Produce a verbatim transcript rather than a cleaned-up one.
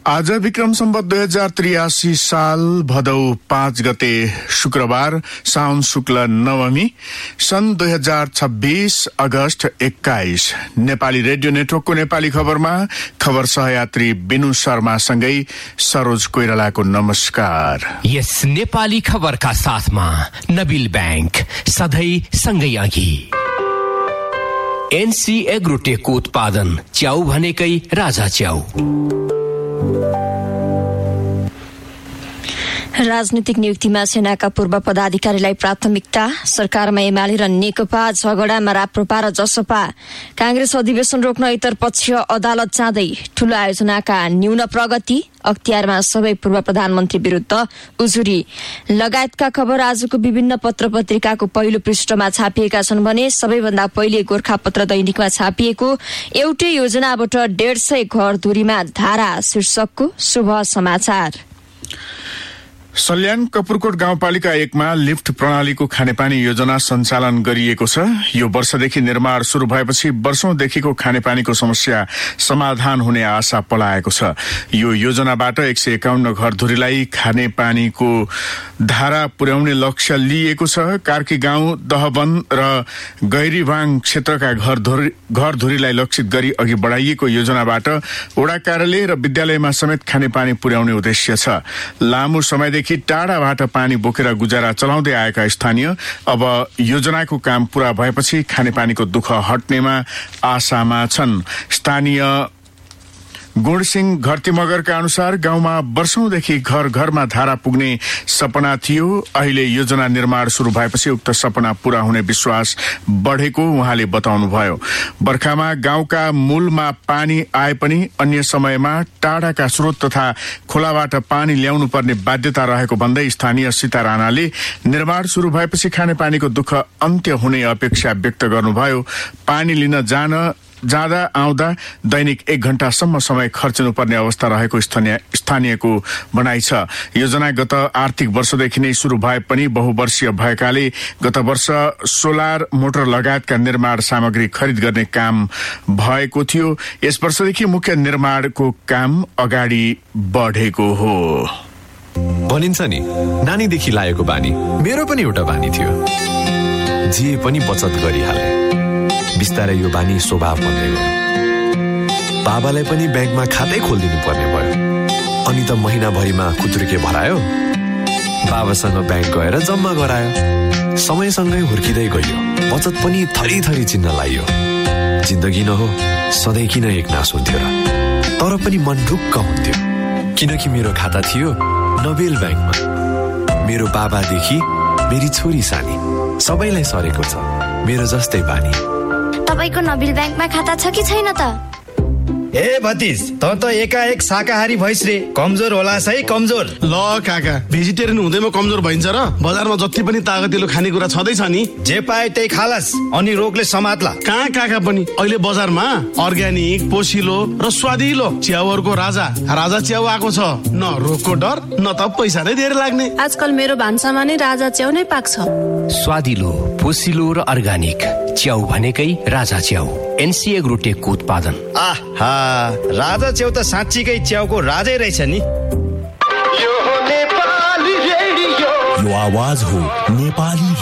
आज विक्रम सम्वत दुई हजार त्रियासी साल भदौ पाँच गते शुक्रबार साउन शुक्ल नवमी सन् दुई हजार छब्बीस अगस्त एक्काइस नेपाली रेडियो नेटवर्कको नेपाली खबरमा खबर सहयात्री बिनु शर्मासँगै सरोज कोइरालाको नमस्कार। यस नेपाली खबरका साथमा नबिल बैंक सधैँ सँगै अघि। एनसी एग्रोटेकको उत्पादन च्याउ भनेकै राजा च्याउ। राजनीतिक नियुक्तिमा सेनाका पूर्व पदाधिकारीलाई प्राथमिकता। सरकारमा एमाले र नेकपा, झगडामा राप्रपा र जसपा। कांग्रेस अधिवेशन रोक्न इतर पक्ष अदालत जाँदै। ठूलो आयोजनाका न्यून प्रगति। अख्तियारमा सबै पूर्व प्रधानमन्त्री विरुद्ध उजुरी लगायतका खबर आजको विभिन्न पत्र पत्रिकाको पहिलो पृष्ठमा छापिएका छन् भने सबैभन्दा पहिले गोरखापत्र दैनिकमा छापिएको एउटै योजनाबाट डेढ सय घर दूरीमा धारा शीर्षकको शुभ समाचार। सल्यान कपुरकोट गाउँपालिका एकमा लिफ्ट प्रणालीको खानेपानी योजना सञ्चालन गरिएको छ। यो वर्षदेखि निर्माण शुरू भएपछि वर्षौंदेखिको खानेपानीको समस्या समाधान हुने आशा पलाएको छ। यो योजनाबाट एक सय एकाउन्न घरधुरीलाई खानेपानीको धारा पुर्याउने लक्ष्य लिएको छ। कार्की गाउँ, दहवन र गैरीवाङ क्षेत्रका घरधुरीलाई लक्षित गरी अघि बढाइएको योजनाबाट वडा कार्यालय र विद्यालयमा समेत खानेपानी पुर्याउने उद्देश्य छ। लामो समयदेखि टाढाबाट पानी बोकेर गुजारा चलाउँदै आएका स्थानीय अब योजनाको काम पूरा भएपछि खानेपानीको दुःख हट्नेमा आशामा छन्। स्थानीय गुणसिंह घरतीमगरका अनुसार गाउँमा वर्षौंदेखि घर घरमा धारा पुग्ने सपना थियो। अहिले योजना निर्माण शुरू भएपछि उक्त सपना पूरा हुने विश्वास बढेको उहाँले बताउनुभयो। बर्खामा गाउँका मूलमा पानी आए पनि अन्य समयमा टाढाका स्रोत तथा खोलाबाट पानी ल्याउनु पर्ने बाध्यता रहेको भन्दै स्थानीय सीता राणाले निर्माण शुरू भएपछि खानेपानीको दुःख अन्त्य हुने अपेक्षा व्यक्त गर्नुभयो। पानी लिन जान जाँदा आउँदा दैनिक एक घण्टासम्म समय खर्चिनुपर्ने अवस्था रहेको स्थानीय स्थानीयको भनाइ छ। योजना गत आर्थिक वर्षदेखि नै शुरू भए पनि बहुवर्षीय भएकाले गत वर्ष सोलर मोटर लगायतका निर्माण सामग्री खरिद गर्ने काम भएको थियो। यस वर्षदेखि मुख्य निर्माणको काम अगाडि बढेको हो। भनिन्छ नि, नानीदेखि लागेको बानी मेरो पनि एउटा बानी थियो। जे पनि बचत गरिहाले। बिस्तारै यो बानी स्वभाव बन्दै गयो। बाबालाई पनि ब्याङ्कमा खातै खोलिदिनु पर्ने भयो। अनि त महिनाभरिमा खुत्रुके भरायो। बाबासँग ब्याङ्क गएर जम्मा गरायो। समयसँगै हुर्किँदै गयो। बचत पनि थरी थरी चिन्न लाग्यो। जिन्दगी न हो, सधैँ किन एकनास हुन्थ्यो र? तर पनि मन ढुक्क हुन्थ्यो, किनकि मेरो खाता थियो नबेल ब्याङ्कमा। मेरो बाबादेखि मेरी छोरी सानी सबैलाई सरेको छ मेरो जस्तै बानी। तपाईको नबिल ब्याङ्कमा खाता छ कि छैन त? ए भतिज, त त एकाएक शाकाहारी भइस रे। कमजोर होला सही कमजोर। ल काका, भेजिटेरियन हुँदैमा कमजोर भइन्छ र? बजारमा जति पनि तागतिलो खानेकुरा छँदैछ नि, जे पाए त्यही खालास अनि रोगले समात्ला। कहाँ काका पनि अहिले बजारमा अर्ग्यानिक, पोसिलो र स्वादिलो च्याउहरूको राजा राजा च्याउ आएको छ। न रोगको डर न त पैसा नै धेरै लाग्ने। आजकल मेरो भान्सामा नै राजा च्याउ नै पाक्छ। स्वादिलो, पोसिलो र अर्ग्यानिक च्याउ भनेकै राजा च्याउ। एनसी एग्रोटेकको उत्पादन। आहा, राजा च्याउ त साँच्चीकै च्याउको राजै रहेछ नि। यो नेपाली रेडियो, यो आवाज हो नेपाली।